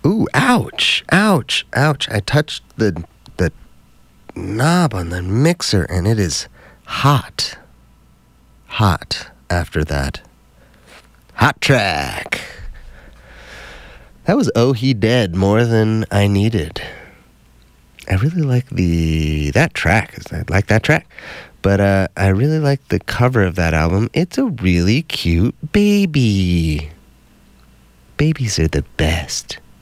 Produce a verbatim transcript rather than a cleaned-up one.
Ooh, ouch, ouch, ouch. I touched the the knob on the mixer and it is hot. Hot after that. Hot track. That was Oh He Dead, More Than I Needed. I really like the that track. I like that track. But uh, I really like the cover of that album. It's a really cute baby. Babies are the best.